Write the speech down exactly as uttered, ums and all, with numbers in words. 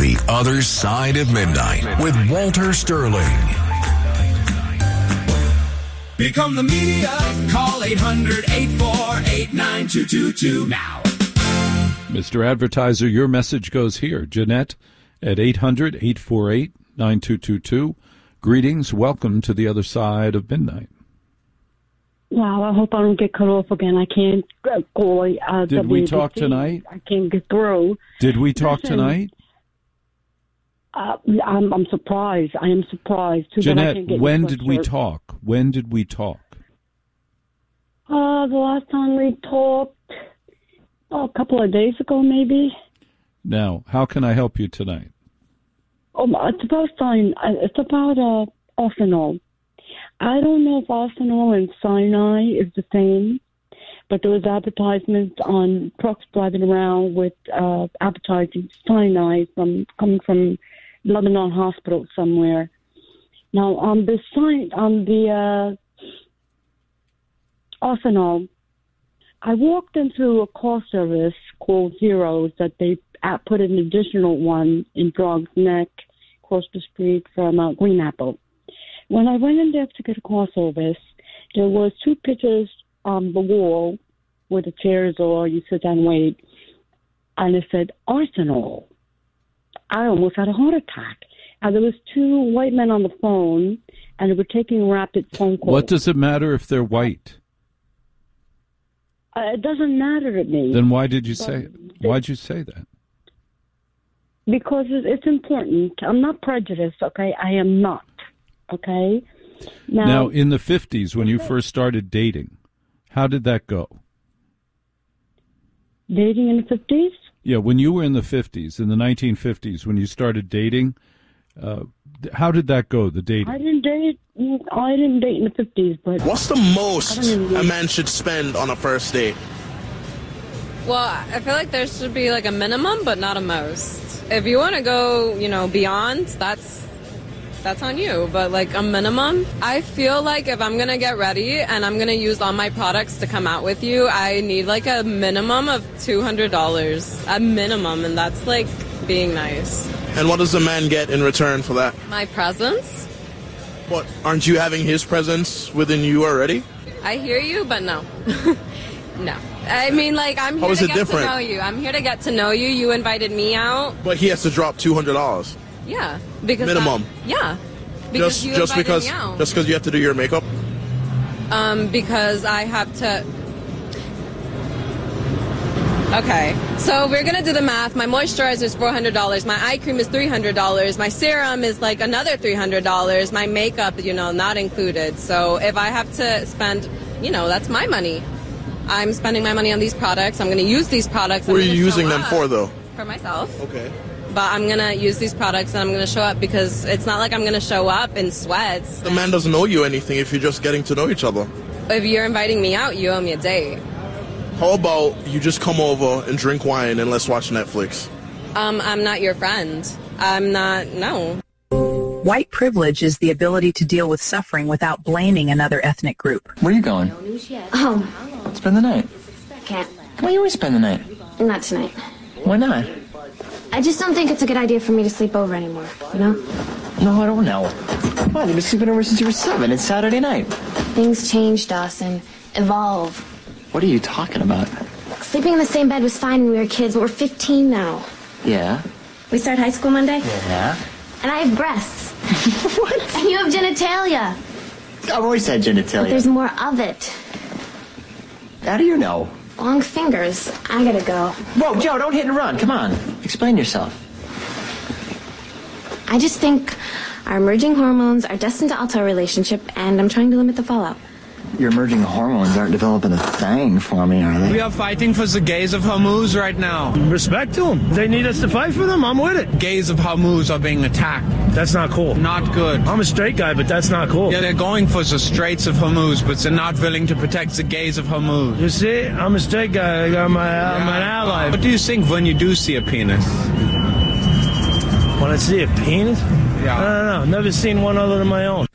The Other Side of Midnight with Walter Sterling. Become the media. Call eight hundred, eight four eight, nine two two two now. Mister Advertiser, your message goes here. Jeanette at eight hundred, eight four eight, nine two two two. Greetings. Welcome to The Other Side of Midnight. Wow, I hope I don't get cut off again. I can't call. Uh, Did we talk tonight? I can't get through. Did we talk Listen, tonight? Uh, I'm, I'm surprised. I am surprised. Too Jeanette, bad I can't get when in did touch we with- talk? When did we talk? Uh, the last time we talked, oh, a couple of days ago, maybe. Now, how can I help you tonight? Oh, it's about Sin- It's about uh, Arsenal. I don't know if Arsenal and Sinai is the same, but there was advertisements on trucks driving around with uh, advertising Sinai from coming from Lebanon Hospital somewhere. Now on the sign on the uh, Arsenal, I walked into a car service called Zeros that they put an additional one in Drugs Neck, across the street from uh, Green Apple. When I went in there to get a car service, there was two pictures on the wall where the chairs are, you sit down and wait, and it said Arsenal. I almost had a heart attack. And there was two white men on the phone, and they were taking rapid phone calls. What does it matter if they're white? Uh, it doesn't matter to me. Then why did you say it? Why did you say that? Because it's important. I'm not prejudiced, okay? I am not, okay? Now, now in the fifties, when you first started dating, how did that go? Dating in the fifties? Yeah, when you were in the fifties, in the nineteen fifties, when you started dating, uh, how did that go, the dating? I didn't date. I didn't date in the fifties, but what's the most a man should spend on a first date? Well, I feel like there should be like a minimum, but not a most. If you want to go, you know, beyond, that's that's on you. But like a minimum, I feel like if I'm gonna get ready and I'm gonna use all my products to come out with you, I need like a minimum of two hundred dollars, a minimum, and that's like being nice. And what does a man get in return for that? My presence. But aren't you having his presence within you already? I hear you, but no. No. I mean, like, I'm here How is to it get different? to know you. I'm here to get to know you. You invited me out. But he has to drop two hundred dollars. Yeah. Because minimum. That, yeah. Because just you just invited because me out. just because you have to do your makeup? Um, because I have to. Okay, so we're gonna do the math. My moisturizer is four hundred dollars. My eye cream is three hundred dollars. My serum is like another three hundred dollars. My makeup, you know, not included. So if I have to spend, you know, that's my money. I'm spending my money on these products. I'm gonna use these products. What I'm are you gonna using show them up for, though? For myself. Okay. But I'm gonna use these products and I'm gonna show up because it's not like I'm gonna show up in sweats. The man doesn't owe you anything if you're just getting to know each other. If you're inviting me out, you owe me a date. How about you just come over and drink wine and let's watch Netflix? Um, I'm not your friend. I'm not, no. White privilege is the ability to deal with suffering without blaming another ethnic group. Where are you going? Home. Spend the night. Can't. Why you always spend the night? Not tonight. Why not? I just don't think it's a good idea for me to sleep over anymore, you know? No, I don't know. Why, you've been sleeping over since you were seven. It's Saturday night. Things change, Dawson. Evolve. What are you talking about? Sleeping in the same bed was fine when we were kids, but we're fifteen now. Yeah? We start high school Monday? Yeah? And I have breasts. What? And you have genitalia. I've always had genitalia. But there's more of it. How do you know? Long fingers. I gotta go. Whoa, Joe, don't hit and run. Come on. Explain yourself. I just think our emerging hormones are destined to alter our relationship, and I'm trying to limit the fallout. Your emerging hormones aren't developing a thing for me, are they? We are fighting for the gays of Hormuz right now. Respect to them. They need us to fight for them. I'm with it. Gays of Hormuz are being attacked. That's not cool. Not good. I'm a straight guy, but that's not cool. Yeah, they're going for the Straits of Hormuz, but they're not willing to protect the gays of Hormuz. You see, I'm a straight guy. I'm, my, I'm an ally. What do you think when you do see a penis? When I see a penis? Yeah. I don't know. Never seen one other than my own.